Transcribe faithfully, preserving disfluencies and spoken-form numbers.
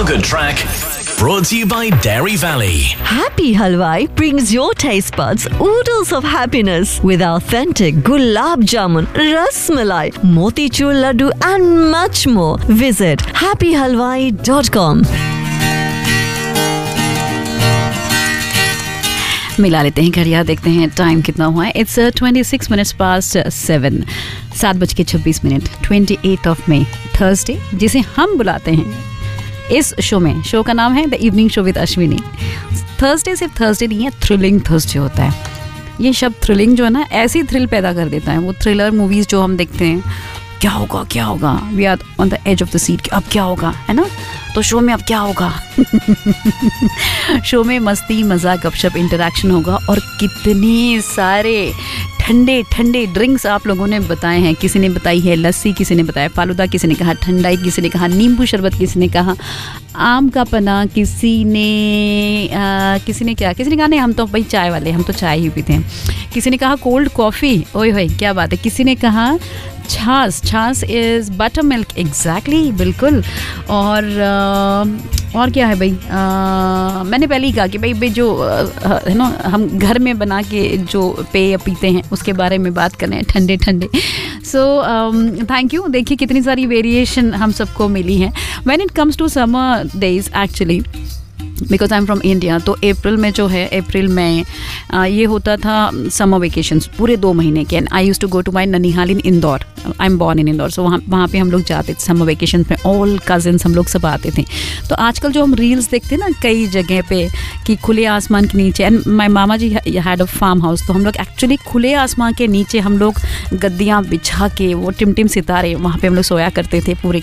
Good Track, brought to you by Dairy Valley. Happy Halwai brings your taste buds oodles of happiness with authentic gulab jamun, ras malai, motichur laddu and much more. Visit happy halwai dot com. मिला लेते हैं घड़िया, देखते हैं time कितना हुआ है. It's twenty six minutes past seven. सात बज के छब्बीस minute twenty eight of May, Thursday, जिसे हम बुलाते हैं इस शो में. शो का नाम है the evening show with Ashwini. Thursday सिर्फ थर्सडे नहीं है, थ्रिलिंग थर्सडे होता है. ये शब्द थ्रिलिंग जो है ना, ऐसी थ्रिल पैदा कर देता है. वो थ्रिलर मूवीज़ जो हम देखते हैं, क्या होगा क्या होगा, we are on the age of the seat, अब क्या होगा, है ना. तो शो में अब क्या होगा. शो में मस्ती, मज़ा, गपशप, इंटरेक्शन होगा और कितने सारे ठंडे ठंडे ड्रिंक्स आप लोगों ने बताए हैं. किसी ने बताई है लस्सी, किसी ने बताया फालूदा, किसी ने कहा ठंडाई, किसी ने कहा नींबू शरबत, किसी ने कहा आम का पना, किसी ने आ, किसी ने क्या किसी ने कहा नहीं हम तो भाई चाय वाले, हम तो चाय ही पीते हैं. किसी ने कहा कोल्ड कॉफ़ी, ओए होए क्या बात है. किसी ने कहा छाछ, छाछ इज़ बटर मिल्क, एग्जैक्टली, बिल्कुल. और आ, और क्या है भाई, आ, मैंने पहले ही कहा कि भाई भाई जो है ना हम घर में बना के जो पेय पीते हैं उसके बारे में बात कर रहे हैं, ठंडे ठंडे. So thank you. देखिए कितनी सारी वेरिएशन हम सबको मिली हैं. When it comes to summer days, actually because I am from India, तो अप्रैल में जो है, अप्रैल में आ, ये होता था समर वेकेशंस पूरे दो महीने के. And I use to go to my ननिहाल इन Indore. I am born in Indore. सो वहाँ वहाँ पे हम लोग जाते थे समर वेकेशन में. ऑल कजिन्स हम लोग सब आते थे. तो आजकल जो हम रील्स देखते हैं ना कई जगह पे कि खुले आसमान के नीचे, and my mama ji had a farm house, तो हम लोग एक्चुअली खुले आसमान के नीचे हम लोग गद्दियाँ बिछा के, वो टिम टिम सितारे, वहाँ पे हम लोग सोया करते थे पूरे